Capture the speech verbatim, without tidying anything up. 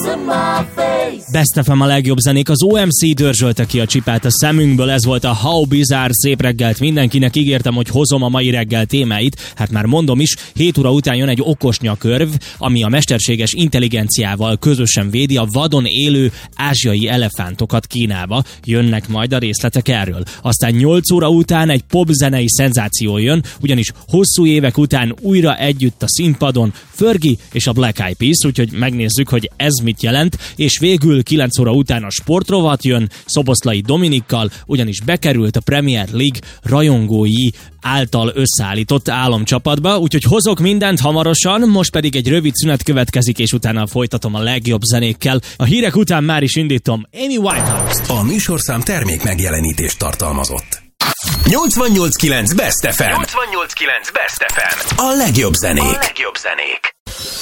Best ef em a legjobb zenék, az o em cé dörzsölte ki a csipát a szemünkből, ez volt a How Bizarre. Szép reggelt mindenkinek, ígértem, hogy hozom a mai reggel témáit, hát már mondom is, hét óra után jön egy okos nyakörv, ami a mesterséges intelligenciával közösen védi a vadon élő ázsiai elefántokat Kínába, jönnek majd a részletek erről. Aztán nyolc óra után egy popzenei szenzáció jön, ugyanis hosszú évek után újra együtt a színpadon Fergie és a Black Eyed Peas, úgyhogy megnézzük, hogy ez mit jelent, és végül kilenc óra után a sportrovat jön Szoboszlai Dominikkal, ugyanis bekerült a Premier League rajongói által összeállított álomcsapatba, úgyhogy hozok mindent hamarosan, most pedig egy rövid szünet következik, és utána folytatom a legjobb zenékkel. A hírek után már is indítom Amy Winehouse-t. A műsorszám termék megjelenítést tartalmazott. nyolcvannyolc kilenc Best ef em. nyolcvannyolc kilenc Best ef em. A legjobb zenék. A legjobb zenék.